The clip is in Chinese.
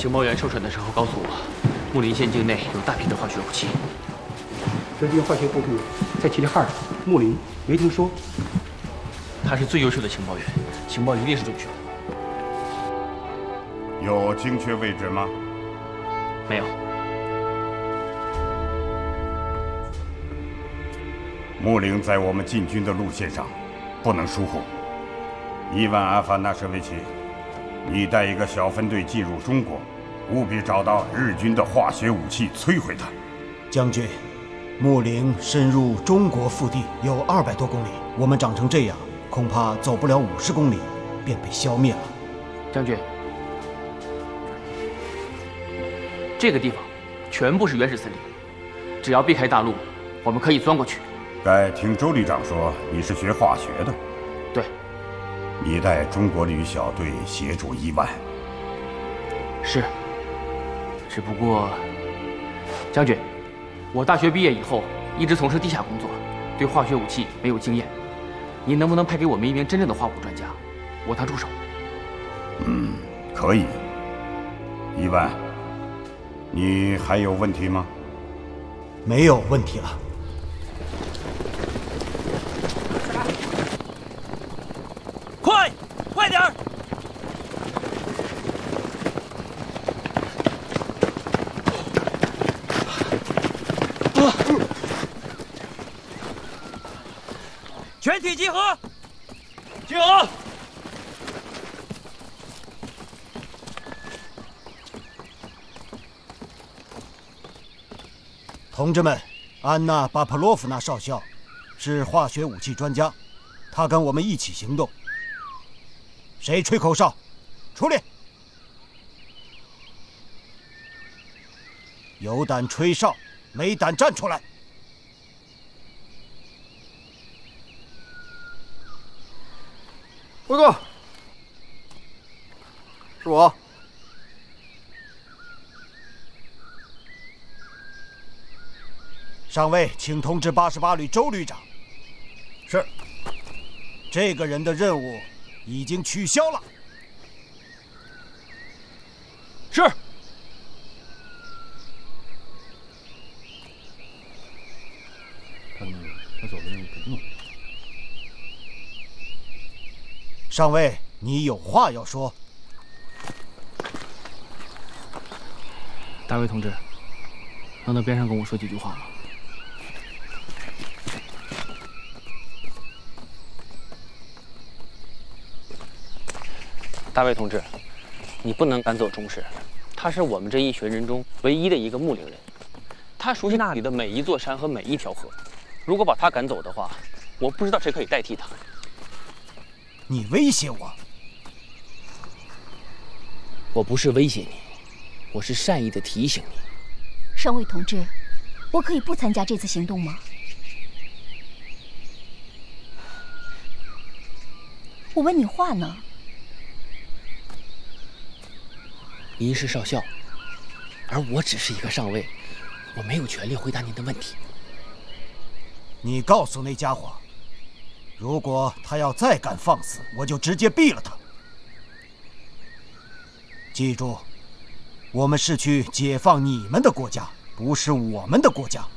情报员受审的时候告诉我，木林县境内有大批的化学武器。 这件化学部队在齐齐哈尔，木林没听说。 他是最优秀的情报员，情报一定是准确的。 有精确位置吗？ 没有。 木林在我们进军的路线上，不能疏忽。伊万·阿法纳舍维奇，你带一个小分队进入中国，务必找到日军的化学武器，摧毁它。 将军，木林深入中国腹地有200多公里，我们长成这样，恐怕走不了50公里便被消灭了。 将军，这个地方全部是原始森林，只要避开大路，我们可以钻过去。 该听周旅长说你是学化学的。 对。 你带中国旅小队协助伊万。 是。只不过，将军，我大学毕业以后一直从事地下工作，对化学武器没有经验。您能不能派给我们一名真正的化武专家，我当助手？ 可以。伊万，你还有问题吗？ 没有问题了。 快点儿！全体集合！集合！ 同志们，安娜·巴甫洛夫娜少校是化学武器专家，她跟我们一起行动。谁吹口哨？出列！有胆吹哨，没胆站出来！ 报告，是我。 上尉，请通知88旅周旅长。 是。 这个人的任务已经取消了。 是。 他走的任务不用。 上尉，你有话要说。 大卫同志，能到边上跟我说几句话吗？大卫同志，你不能赶走钟氏，他是我们这一群人中唯一的一个牧岭人，他熟悉那里的每一座山和每一条河。如果把他赶走的话，我不知道谁可以代替他。 你威胁我？ 我不是威胁你，我是善意的提醒你。 上尉同志，我可以不参加这次行动吗？我问你话呢。 您是少校，而我只是一个上尉，我没有权利回答您的问题。 你告诉那家伙，如果他要再敢放肆，我就直接毙了他。记住，我们是去解放你们的国家，不是我们的国家。